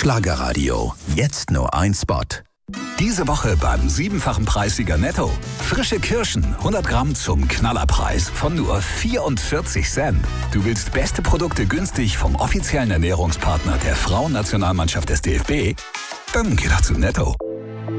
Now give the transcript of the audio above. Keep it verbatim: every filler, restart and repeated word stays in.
Schlagerradio. Jetzt nur ein Spot. Diese Woche beim siebenfachen Preissieger Netto. Frische Kirschen, hundert Gramm zum Knallerpreis von nur vierundvierzig Cent. Du willst beste Produkte günstig vom offiziellen Ernährungspartner der Frauennationalmannschaft des D F B? Dann geh doch zu Netto.